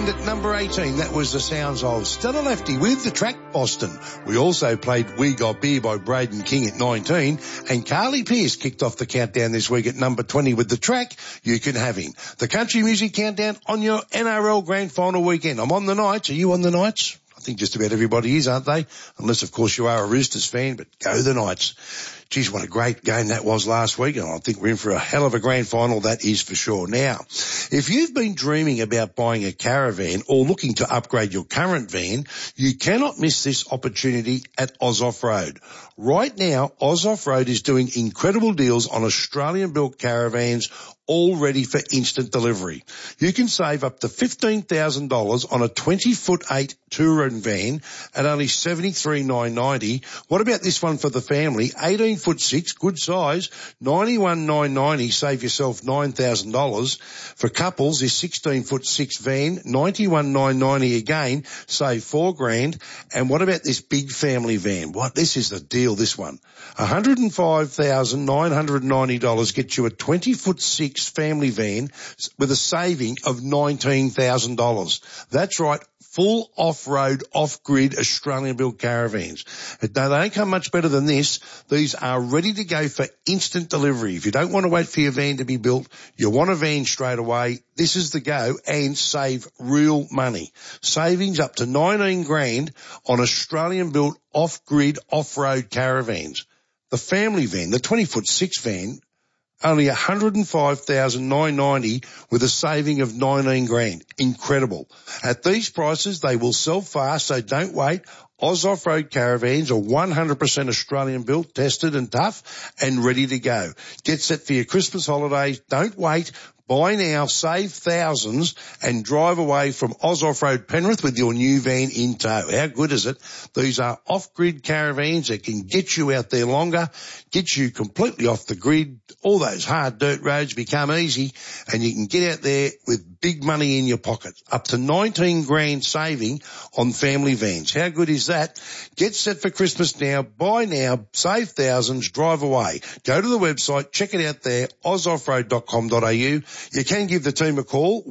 And at number 18, that was the sounds of Stella Lefty with The Track Boston. We also played We Got Beer by Braden King at 19, and Carly Pearce kicked off the countdown this week at number 20 with The Track, You Can Have Him. The Country Music Countdown on your NRL Grand Final weekend. I'm on the nights. Are you on the nights? I think just about everybody is, aren't they? Unless, of course, you are a Roosters fan, but go the Knights. Geez, what a great game that was last week, and I think we're in for a hell of a grand final, that is for sure. Now, if you've been dreaming about buying a caravan or looking to upgrade your current van, you cannot miss this opportunity at Oz Off-Road. Right now, Oz Off-Road is doing incredible deals on Australian-built caravans, all ready for instant delivery. You can save up to $15,000 on a 20-foot-8 touring van at only $73,990. What about this one for the family? 18-foot-6, good size, $91,990, save yourself $9,000. For couples, this 16-foot-6 van, $91,990 again, save $4,000. And what about this big family van? What? This is the deal, this one. $105,990 gets you a 20-foot-6 family van with a saving of $19,000. That's right. Full off-road, off-grid Australian-built caravans. Now, they don't come much better than this. These are ready to go for instant delivery. If you don't want to wait for your van to be built, you want a van straight away, this is the go, and save real money. Savings up to $19,000 on Australian-built off-grid, off-road caravans. The family van, the 20-foot-6 van, only $105,990 with a saving of $19,000. Incredible. At these prices, they will sell fast, so don't wait. Oz Off-Road caravans are 100% Australian built, tested and tough and ready to go. Get set for your Christmas holidays. Don't wait. Buy now, save thousands, and drive away from Oz Off-Road Penrith with your new van in tow. How good is it? These are off-grid caravans that can get you out there longer, get you completely off the grid. All those hard dirt roads become easy, and you can get out there with big money in your pocket. Up to $19,000 saving on family vans. How good is that? Get set for Christmas now. Buy now, save thousands, drive away. Go to the website, check it out there, ozoffroad.com.au. You can give the team a call,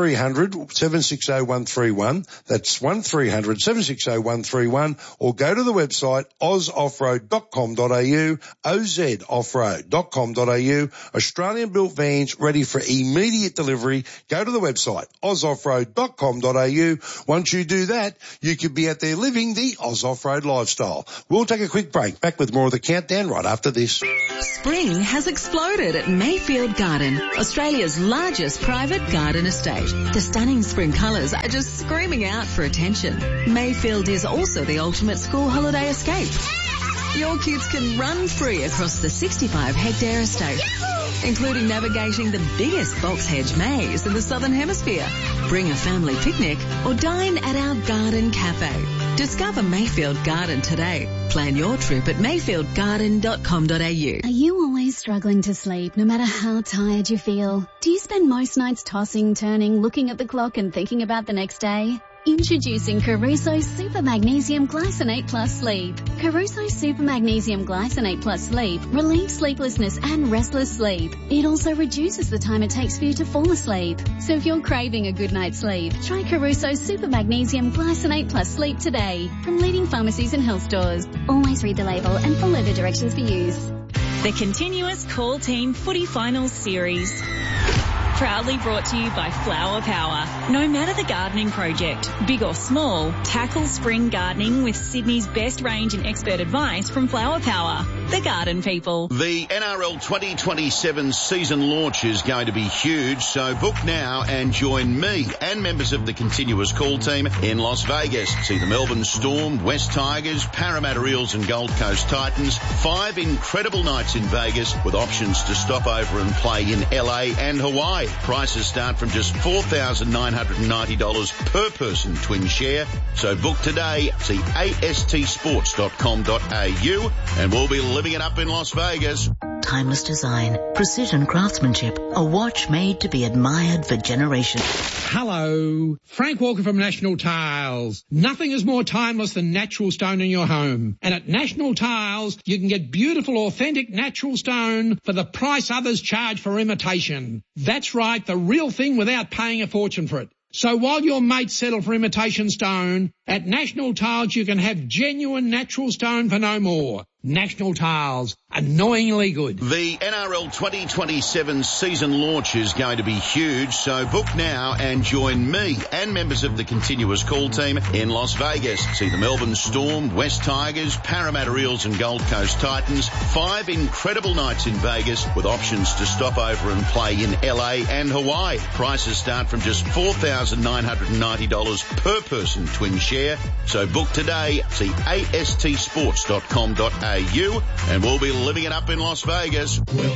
1300-760-131. That's 1300-760-131. Or go to the website, ozoffroad.com.au, ozoffroad.com.au. Australian-built vans ready for immediate delivery. Go to the website, ozoffroad.com.au. Once you do that, you could be out there living the Oz Off-Road lifestyle. We'll take a quick break. Back with more of the countdown right after this. Spring has exploded at Mayfield Garden, Australia's largest private garden estate. The stunning spring colours are just screaming out for attention. Mayfield is also the ultimate school holiday escape. Your kids can run free across the 65-hectare estate, including navigating the biggest box hedge maze in the Southern Hemisphere. Bring a family picnic or dine at our garden cafe. Discover Mayfield Garden today. Plan your trip at mayfieldgarden.com.au. Are you always struggling to sleep no matter how tired you feel? Do you spend most nights tossing, turning, looking at the clock and thinking about the next day? Introducing Caruso Super Magnesium Glycinate Plus Sleep. Caruso Super Magnesium Glycinate Plus Sleep relieves sleeplessness and restless sleep. It also reduces the time it takes for you to fall asleep. So if you're craving a good night's sleep, try Caruso Super Magnesium Glycinate Plus Sleep today from leading pharmacies and health stores. Always read the label and follow the directions for use. The continuous Call Team Footy Finals Series. Proudly brought to you by Flower Power. No matter the gardening project, big or small, tackle spring gardening with Sydney's best range and expert advice from Flower Power. The garden people. The NRL 2027 season launch is going to be huge, so book now and join me and members of the continuous call team in Las Vegas. See the Melbourne Storm, West Tigers, Parramatta Eels and Gold Coast Titans. 5 incredible nights in Vegas with options to stop over and play in LA and Hawaii. Prices start from just $4,990 per person twin share. So book today. See astsports.com.au and we'll be living it up in Las Vegas. Timeless design, precision craftsmanship, a watch made to be admired for generations. Hello, Frank Walker from National Tiles. Nothing is more timeless than natural stone in your home. And at National Tiles, you can get beautiful, authentic natural stone for the price others charge for imitation. That's right, the real thing without paying a fortune for it. So while your mates settle for imitation stone, at National Tiles you can have genuine natural stone for no more. National Tiles, annoyingly good. The NRL 2027 season launch is going to be huge, so book now and join me and members of the continuous call team in Las Vegas. See the Melbourne Storm, West Tigers, Parramatta Eels and Gold Coast Titans. 5 incredible nights in Vegas with options to stop over and play in LA and Hawaii. Prices start from just $4,990 per person twin share. So book today. See astsports.com.au and we'll be living it up in Las Vegas.